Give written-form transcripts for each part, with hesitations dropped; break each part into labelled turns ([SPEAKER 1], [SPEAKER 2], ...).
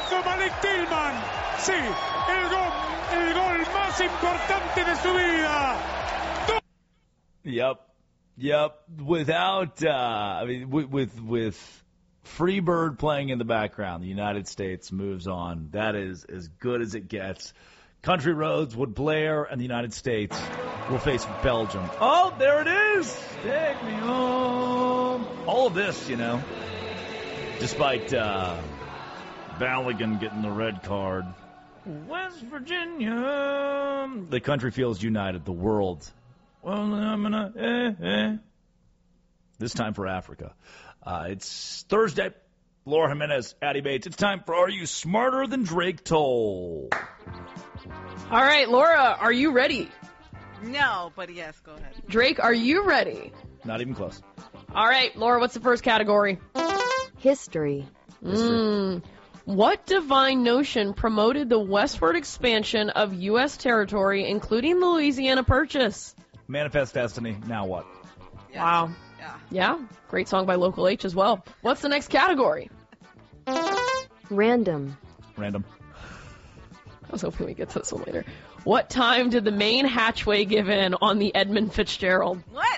[SPEAKER 1] eso Malik Tillman. Sí, el gol más importante de su vida.
[SPEAKER 2] Yep. Without, with Freebird playing in the background, the United States moves on. That is as good as it gets. Country Roads, Wood Blair, and the United States will face Belgium. Oh, there it is! Take me home. All of this, despite Balogun getting the red card. West Virginia. The country feels united. The world. Well, I'm gonna. This time for Africa. It's Thursday. Laura Jimenez, Addie Bates. It's time for Are You Smarter Than Drake Toll?
[SPEAKER 3] All right, Laura, are you ready?
[SPEAKER 4] No, but yes, go ahead.
[SPEAKER 3] Drake, are you ready?
[SPEAKER 2] Not even close.
[SPEAKER 3] All right, Laura, what's the first category?
[SPEAKER 5] History.
[SPEAKER 3] What divine notion promoted the westward expansion of U.S. territory, including the Louisiana Purchase?
[SPEAKER 2] Manifest Destiny. Now what?
[SPEAKER 4] Yes.
[SPEAKER 3] Wow. Yeah, great song by Local H as well. What's the next category?
[SPEAKER 5] Random.
[SPEAKER 3] I was hoping we'd get to this one later. What time did the main hatchway give in on the Edmund Fitzgerald?
[SPEAKER 4] What?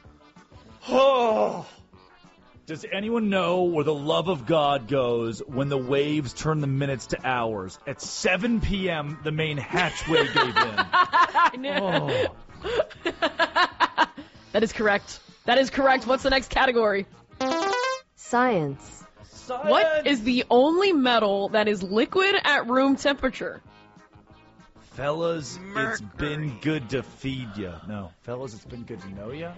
[SPEAKER 2] Oh. Does anyone know where the love of God goes when the waves turn the minutes to hours? At 7 p.m., the main hatchway gave in.
[SPEAKER 3] I knew.
[SPEAKER 2] Oh.
[SPEAKER 3] That is correct. What's the next category?
[SPEAKER 5] Science.
[SPEAKER 3] What is the only metal that is liquid at room temperature?
[SPEAKER 2] Fellas,
[SPEAKER 4] Mercury.
[SPEAKER 2] it's been good to feed ya. No, fellas, it's been good to know ya.